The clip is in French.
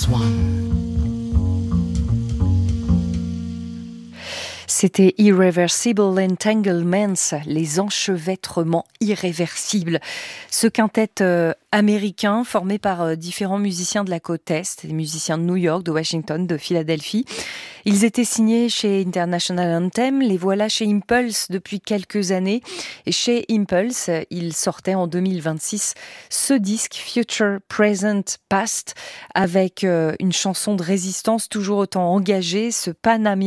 as one. C'était Irreversible Entanglements, les enchevêtrements irréversibles. Ce quintet américain formé par différents musiciens de la côte Est, des musiciens de New York, de Washington, de Philadelphie. Ils étaient signés chez International Anthem, les voilà chez Impulse depuis quelques années. Et chez Impulse, ils sortaient en 2026 ce disque Future, Present, Past, avec une chanson de résistance toujours autant engagée, ce Pan